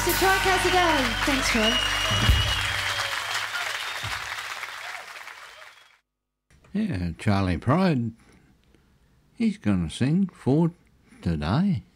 Mr. Troy Cassidy. Thanks, Troy. Yeah, Charlie Pride, he's going to sing for today.